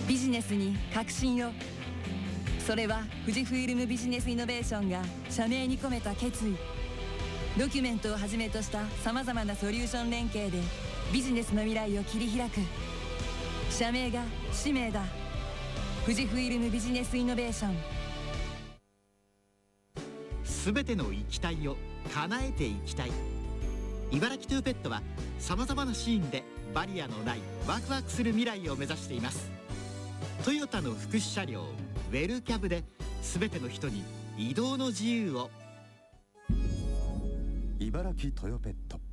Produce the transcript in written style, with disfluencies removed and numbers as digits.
ビジネスに革新を。それは富士フイルムビジネスイノベーションが社名に込めた決意。ドキュメントをはじめとしたさまざまなソリューション連携でビジネスの未来を切り開く。社名が使命だ。富士フイルムビジネスイノベーション。 すべての行きたいを叶えていきたい。茨城トゥーペットはさまざまなシーンでバリアのないワクワクする未来を目指しています。トヨタの福祉車両ウェルキャブで全ての人に移動の自由を。 茨城トヨペット。